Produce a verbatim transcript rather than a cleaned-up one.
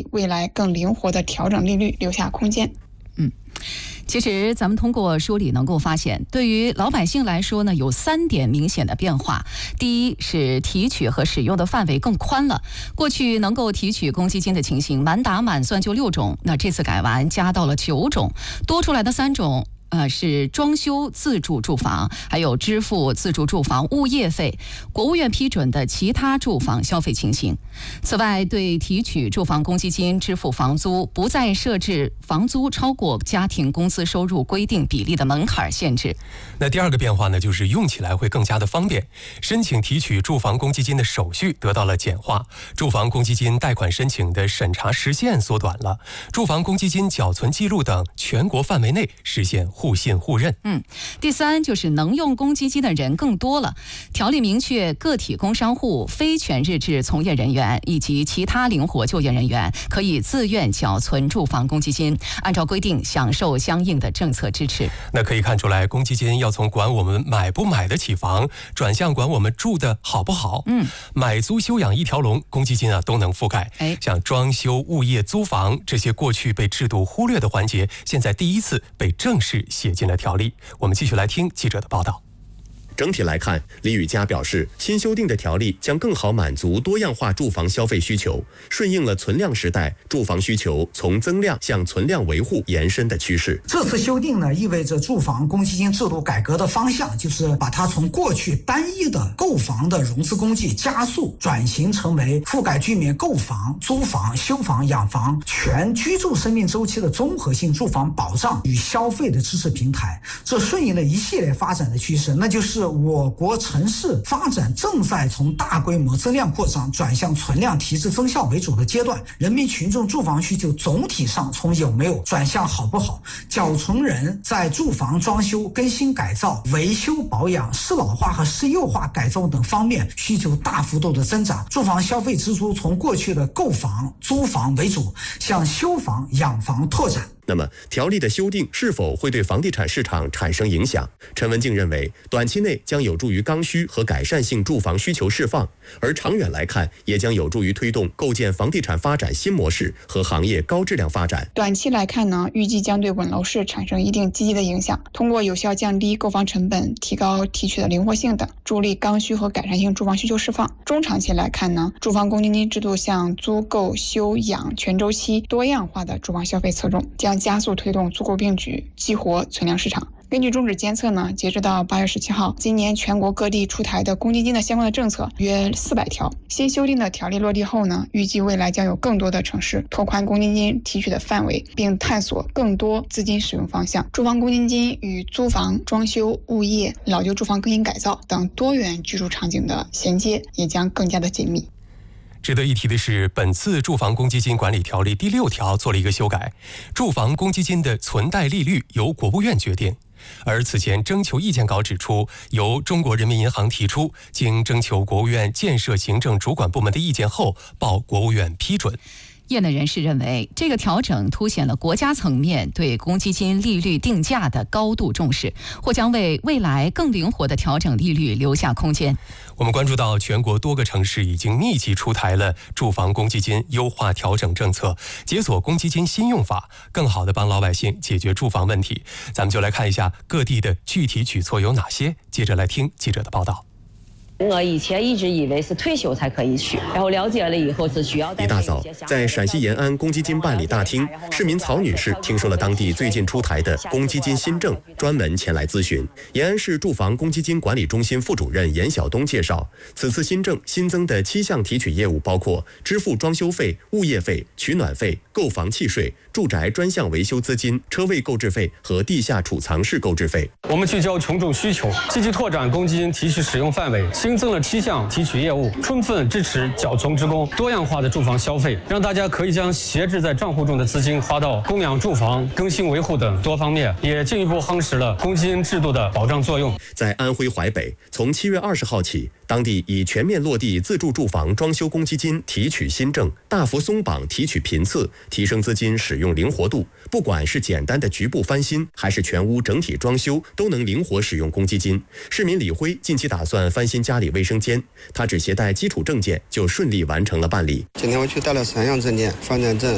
未来更灵活的调整利率留下空间。 嗯。其实咱们通过梳理能够发现，对于老百姓来说呢，有三点明显的变化。第一是提取和使用的范围更宽了，过去能够提取公积金的情形满打满算就六种，那这次改完加到了九种，多出来的三种呃，是装修自住住房，还有支付自住住房物业费，国务院批准的其他住房消费情形。此外，对提取住房公积金支付房租，不再设置房租超过家庭工资收入规定比例的门槛限制。 那第二个变化呢，就是用起来会更加的方便，申请提取住房公积金的手续得到了简化，住房公积金贷款申请的审查时限缩短了，住房公积金缴存记录等全国范围内实现互信互认。 嗯，第三就是能用公积金的人更多了。条例明确，个体工商户、非全日制从业人员以及其他灵活就业人员可以自愿缴存住房公积金，按照规定享受相应的政策支持。 那可以看出来，公积金要从管我们买不买得起房，转向管我们住的好不好。 嗯， 买租休养一条龙，公积金啊都能覆盖。 哎， 像装修、物业、租房这些过去被制度忽略的环节，现在第一次被正式写进了条例。我们继续来听记者的报道。 整体来看，李宇佳表示，新修订的条例将更好满足多样化住房消费需求，顺应了存量时代住房需求从增量向存量维护延伸的趋势。 这次修订呢，意味着住房公积金制度改革的方向就是把它从过去单一的购房的融资工具加速转型成为覆盖居民购房、租房、修房、养房全居住生命周期的综合性住房保障与消费的支持平台。这顺应了一系列发展的趋势，那就是我国城市发展正在从大规模增量扩张转向存量提质增效为主的阶段，人民群众住房需求总体上从有没有转向好不好，缴存人在住房装修、更新改造、维修保养、适老化和适幼化改造等方面需求大幅度的增长，住房消费支出从过去的购房、租房为主，向修房、养房拓展。 那么，条例的修订是否会对房地产市场产生影响？陈文静认为，短期内将有助于刚需和改善性住房需求释放，而长远来看，也将有助于推动构建房地产发展新模式和行业高质量发展。 短期来看呢，预计将对稳楼市产生一定积极的影响，通过有效降低购房成本、提高提取的灵活性等，助力刚需和改善性住房需求释放。中长期来看呢，住房公积金制度向租购、休养全周期多样化的住房消费侧重，将加速推动租购并举，激活存量市场。根据中指监测呢，截止到八月十七号，今年全国各地出台的公积金的相关的政策约四百条。新修订的条例落地后呢，预计未来将有更多的城市拓宽公积金提取的范围，并探索更多资金使用方向。住房公积金与租房、装修、物业、老旧住房更新改造等多元居住场景的衔接也将更加的紧密。 值得一提的是，本次住房公积金管理条例第六条做了一个修改，住房公积金的存贷利率由国务院决定，而此前征求意见稿指出，由中国人民银行提出，经征求国务院建设行政主管部门的意见后，报国务院批准。 业内人士认为，这个调整凸显了国家层面对公积金利率定价的高度重视，或将为未来更灵活的调整利率留下空间。 我们关注到，全国多个城市已经密集出台了住房公积金优化调整政策，解锁公积金新用法，更好地帮老百姓解决住房问题。咱们就来看一下各地的具体举措有哪些。接着来听记者的报道。 我以前一直以为是退休才可以取，然后了解了以后是需要。 一大早，在陕西延安公积金办理大厅，市民曹女士听说了当地最近出台的公积金新政，专门前来咨询。延安市住房公积金管理中心副主任严晓东介绍，此次新政新增的七项提取业务包括支付装修费、物业费、取暖费、购房契税、住宅专项维修资金、车位购置费和地下储藏室购置费。 我们聚焦群众需求，积极拓展公积金提取使用范围，新增了七项提取业务，充分支持缴存职工多样化的住房消费，让大家可以将闲置在账户中的资金花到供养住房、更新维护等多方面，也进一步夯实了公积金制度的保障作用。 在安徽淮北，从七月二十号起，当地已全面落地自住住房装修公积金提取新政，大幅松绑提取频次，提升资金使用灵活度。不管是简单的局部翻新，还是全屋整体装修，都能灵活使用公积金。市民李辉近期打算翻新家里卫生间，他只携带基础证件就顺利完成了办理。 今天我去带了三项证件，房产证、